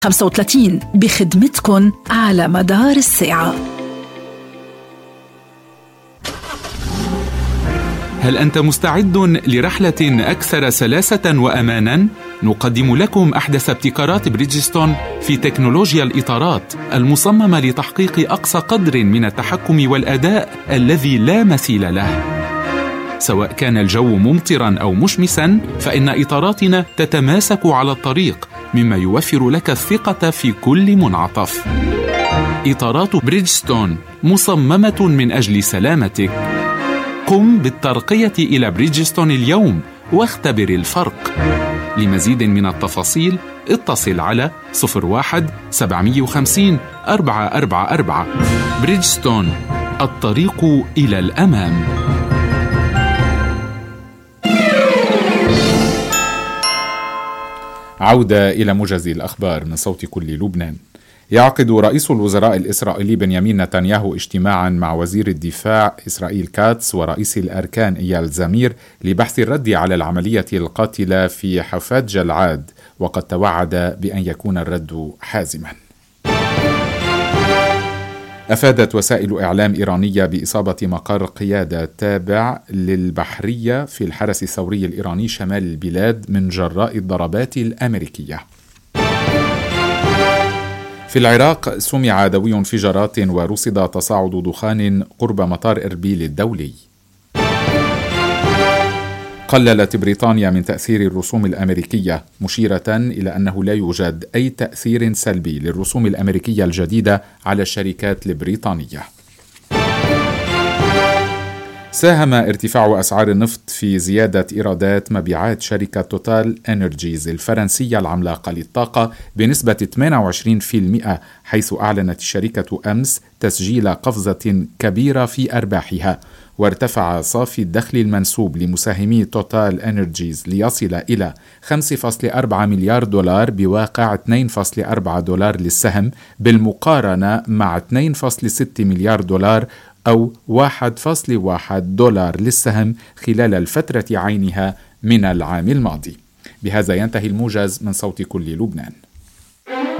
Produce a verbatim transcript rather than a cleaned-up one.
خمسة وثلاثين بخدمتكن على مدار الساعة. هل أنت مستعد لرحلة أكثر سلاسة وأماناً؟ نقدم لكم أحدث ابتكارات بريدجستون في تكنولوجيا الإطارات المصممة لتحقيق أقصى قدر من التحكم والأداء الذي لا مثيل له. سواء كان الجو ممطراً أو مشمساً، فإن إطاراتنا تتماسك على الطريق، مما يوفر لك الثقة في كل منعطف. إطارات بريدجستون مصممة من أجل سلامتك. قم بالترقية إلى بريدجستون اليوم واختبر الفرق. لمزيد من التفاصيل اتصل على صفر واحد سبعمية وخمسين أربعة أربعة أربعة. بريدجستون، الطريق إلى الأمام. عودة إلى موجز الأخبار من صوت كل لبنان. يعقد رئيس الوزراء الإسرائيلي بنيامين نتنياهو اجتماعا مع وزير الدفاع إسرائيل كاتس ورئيس الأركان إيال زمير لبحث الرد على العملية القاتلة في حفاة جلعاد، وقد توعد بأن يكون الرد حازما. أفادت وسائل إعلام إيرانية بإصابة مقر قيادة تابع للبحرية في الحرس الثوري الإيراني شمال البلاد من جراء الضربات الأمريكية. في العراق سمع دوي انفجارات ورصد تصاعد دخان قرب مطار إربيل الدولي. قللت بريطانيا من تأثير الرسوم الأمريكية، مشيرة إلى أنه لا يوجد أي تأثير سلبي للرسوم الأمريكية الجديدة على الشركات البريطانية. ساهم ارتفاع أسعار النفط في زيادة إيرادات مبيعات شركة توتال إنرجيز الفرنسية العملاقة للطاقة بنسبة ثمانية وعشرين بالمئة، حيث أعلنت الشركة أمس تسجيل قفزة كبيرة في أرباحها، وارتفع صافي الدخل المنسوب لمساهمي توتال إنرجيز ليصل إلى خمسة فاصلة أربعة مليار دولار بواقع اثنين فاصلة أربعة دولار للسهم، بالمقارنة مع اثنين فاصلة ستة مليار دولار أو واحد فاصلة واحد دولار للسهم خلال الفترة عينها من العام الماضي. بهذا ينتهي الموجز من صوت كل لبنان.